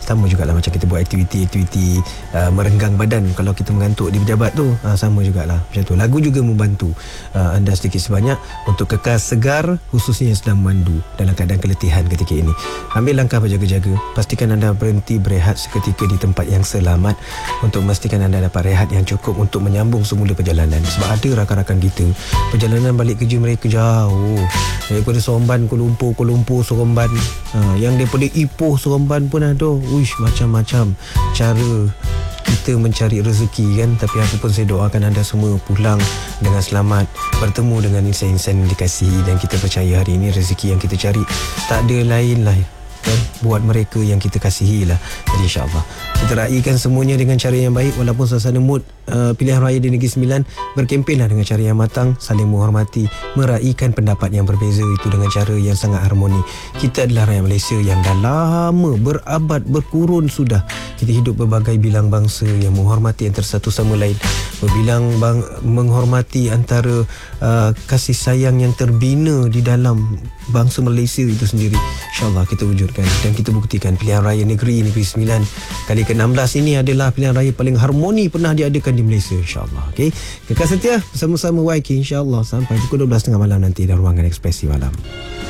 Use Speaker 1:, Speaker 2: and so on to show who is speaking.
Speaker 1: Sama jugalah macam kita buat aktiviti merenggang badan kalau kita mengantuk di pejabat tu, sama jugalah macam tu. Lagu juga membantu anda sedikit sebanyak untuk kekal segar, khususnya yang sedang memandu dalam keadaan keletihan ketika ini. Ambil langkah berjaga-jaga, pastikan anda berhenti berehat seketika di tempat yang selamat untuk memastikan anda dapat rehat yang cukup untuk menyambung semula perjalanan. Sebab ada rakan-rakan kita perjalanan balik kerja mereka jauh, daripada Seremban Kuala Lumpur Seremban, yang daripada Ipoh Seremban pun ada. Uish, macam-macam cara kita mencari rezeki kan. Tapi aku pun saya doakan anda semua pulang dengan selamat, bertemu dengan insan-insan yang dikasihi, dan kita percaya hari ini rezeki yang kita cari tak ada lain lah kan, buat mereka yang kita kasihi lah. Jadi insyaAllah kita raikan semuanya dengan cara yang baik. Walaupun suasana mood pilihan raya di Negeri Sembilan, berkempenlah dengan cara yang matang, saling menghormati, meraikan pendapat yang berbeza itu dengan cara yang sangat harmoni. Kita adalah rakyat Malaysia yang dah lama, berabad, berkurun sudah kita hidup berbagai bilang bangsa yang menghormati antara satu sama lain, menghormati antara kasih sayang yang terbina di dalam bangsa Malaysia itu sendiri. InsyaAllah kita wujudkan dan kita buktikan pilihan raya Negeri Sembilan kali ke-16 ini adalah pilihan raya paling harmoni pernah diadakan di Malaysia, insyaAllah. Okay? Kekal setia bersama-sama YK, insyaAllah sampai pukul 12.30 malam nanti dalam ruangan Ekspresi Malam.